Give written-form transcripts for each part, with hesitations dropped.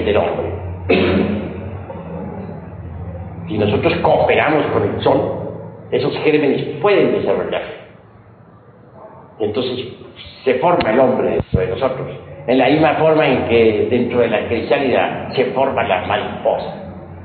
gérmenes del hombre. Si nosotros cooperamos con el sol, esos gérmenes pueden desarrollarse. Entonces se forma el hombre dentro de nosotros, en la misma forma en que dentro de la crisálida se forman las mariposas.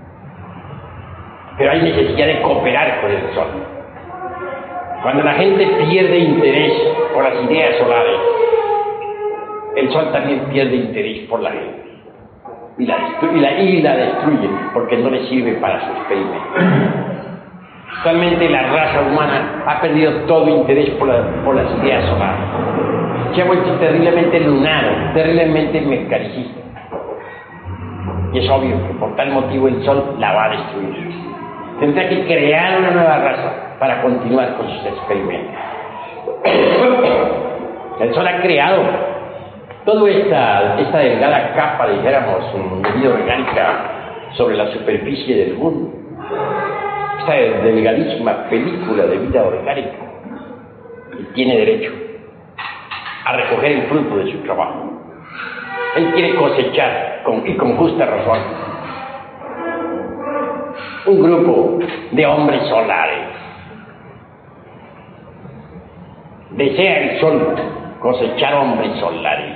Pero hay necesidad de cooperar con el sol. Cuando la gente pierde interés por las ideas solares, el sol también pierde interés por la gente y la destruye porque no le sirve para su experimento. Actualmente la raza humana ha perdido todo interés por las ideas solares. Se ha vuelto terriblemente lunar, terriblemente mecanicista. Y es obvio que por tal motivo el sol la va a destruir. Tendrá que crear una nueva raza para continuar con sus experimentos. El sol ha creado toda esta delgada capa, dijéramos, de vida orgánica sobre la superficie del mundo. Esta delgadísima película de vida orgánica. Y tiene derecho a recoger el fruto de su trabajo. Él quiere cosechar, y con justa razón, un grupo de hombres solares. Desea el sol cosechar hombres solares.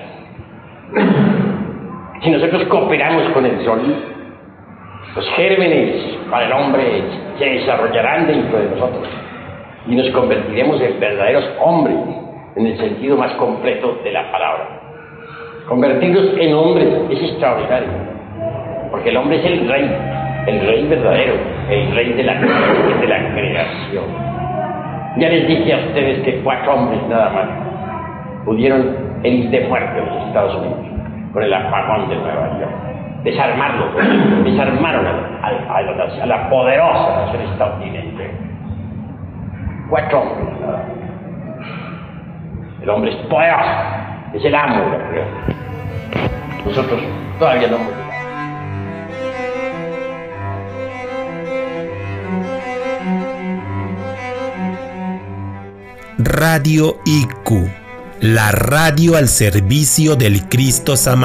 Si nosotros cooperamos con el sol, los gérmenes para el hombre se desarrollarán dentro de nosotros y nos convertiremos en verdaderos hombres en el sentido más completo de la palabra. Convertirnos en hombres es extraordinario, porque el hombre es el rey verdadero, el rey de la creación. Ya les dije a ustedes que 4 hombres nada más pudieron herir de muerte a los Estados Unidos con el apagón de Nueva York. Desarmaron a la poderosa nación estadounidense. 4 hombres nada más. El hombre es poderoso, es el amo de la creación. Nosotros todavía no hemos llegado. Radio IQ, la radio al servicio del Cristo Sama.